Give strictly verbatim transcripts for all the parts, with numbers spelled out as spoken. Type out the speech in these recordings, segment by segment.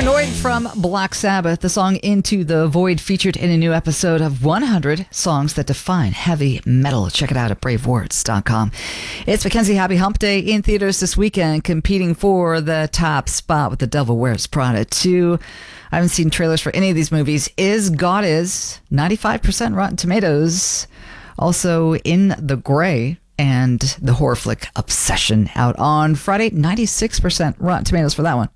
Paranoid from Black Sabbath. The song Into the Void featured in a new episode of one hundred Songs That Define Heavy Metal. Check it out at brave words dot com. It's Mackenzie Happy Hump Day in theaters this weekend, competing for the top spot with The Devil Wears Prada two. I haven't seen trailers for any of these movies. Is God Is, ninety-five percent Rotten Tomatoes. Also In the Gray and the horror flick Obsession out on Friday, ninety-six percent Rotten Tomatoes for that one.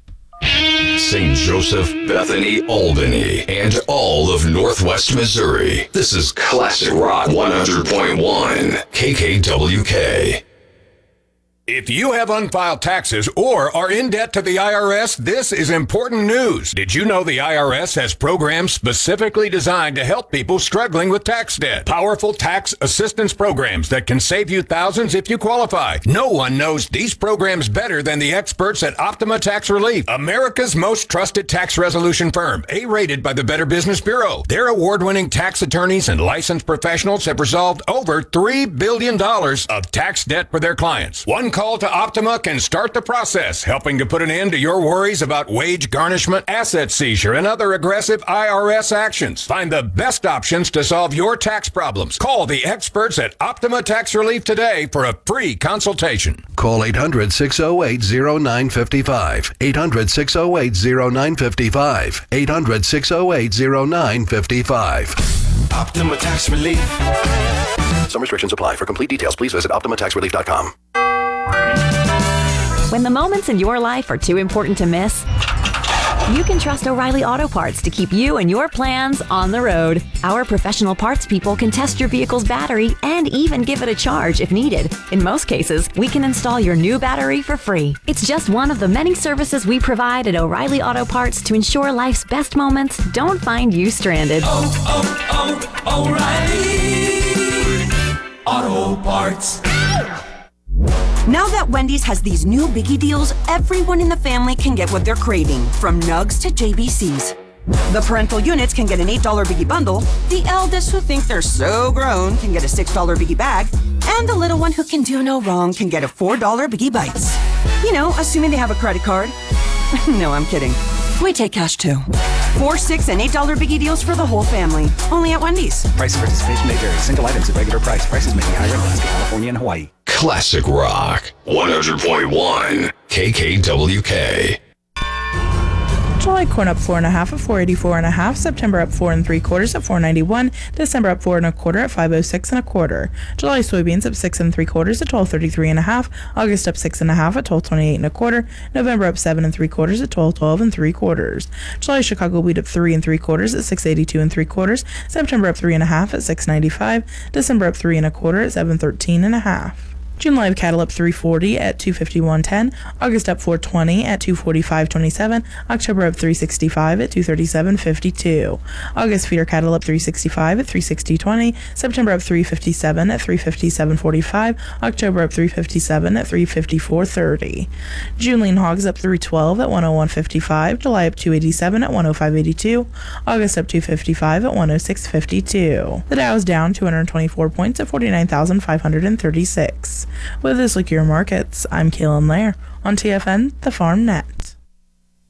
Saint Joseph, Bethany, Albany, and all of Northwest Missouri. This is Classic Rock one hundred point one, K K W K. If you have unfiled taxes or are in debt to the I R S, this is important news. Did you know the I R S has programs specifically designed to help people struggling with tax debt? Powerful tax assistance programs that can save you thousands if you qualify. No one knows these programs better than the experts at Optima Tax Relief, America's most trusted tax resolution firm, A-rated by the Better Business Bureau. Their award-winning tax attorneys and licensed professionals have resolved over three billion dollars of tax debt for their clients. One call to Optima can start the process, helping to put an end to your worries about wage garnishment, asset seizure, and other aggressive I R S actions. Find the best options to solve your tax problems. Call the experts at Optima Tax Relief today for a free consultation. Call eight hundred, six oh eight, oh nine five five. eight hundred, six oh eight, oh nine five five. eight hundred, six oh eight, oh nine five five. Optima Tax Relief. Some restrictions apply. For complete details, please visit optima tax relief dot com. When the moments in your life are too important to miss, you can trust O'Reilly Auto Parts to keep you and your plans on the road. Our professional parts people can test your vehicle's battery and even give it a charge if needed. In most cases, we can install your new battery for free. It's just one of the many services we provide at O'Reilly Auto Parts to ensure life's best moments don't find you stranded. Oh, oh, oh, O'Reilly Auto Parts. Now that Wendy's has these new biggie deals, everyone in the family can get what they're craving, from nugs to J B Cs. The parental units can get an eight dollar biggie bundle, the eldest who think they're so grown can get a six dollar biggie bag, and the little one who can do no wrong can get a four dollar biggie bites. You know, assuming they have a credit card. No, I'm kidding. We take cash too. Four, six, and eight dollar biggie deals for the whole family. Only at Wendy's. Price and participation may vary. Single items at regular price. Prices may be higher in Alaska, California, and Hawaii. Classic Rock one hundred point one, K K W K. July corn up four and a half at four eighty-four and a half. September up four and three quarters at four ninety-one. December up four and a quarter at five oh six and a quarter. July soybeans up six and three quarters at twelve thirty-three and a half. August up six and a half at twelve twenty-eight and a quarter. November up seven and three quarters at twelve twelve and three quarters. July Chicago wheat up three and three quarters at six eighty-two and three quarters. September up three and a half at six ninety-five. December up three and a quarter at seven thirteen and a half. June live cattle up three forty at two fifty-one ten. August up four twenty at two forty-five twenty-seven. October up three sixty-five at two thirty-seven fifty-two. August feeder cattle up three sixty-five at three sixty twenty. September up three fifty-seven at three fifty-seven forty-five. October up three fifty-seven at three fifty-four thirty. June lean hogs up three twelve at one oh one fifty-five. July up two eighty-seven at one oh five eighty-two. August up two fifty-five at one oh six fifty-two. The Dow is down two hundred twenty-four points at forty-nine thousand five hundred thirty-six. With this look at your markets, I'm Kaylin Lair on T F N, the Farm Net.